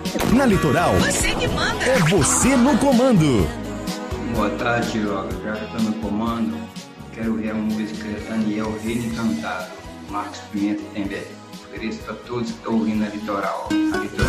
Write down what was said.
Na Litoral, Você que manda. é você no comando. Boa tarde, Tiroga. Já que estou no comando, quero ver a música Daniel Reino Encantado, Marcos Pimenta Tembé. Ofereço para todos que estão ouvindo a Litoral. A Litoral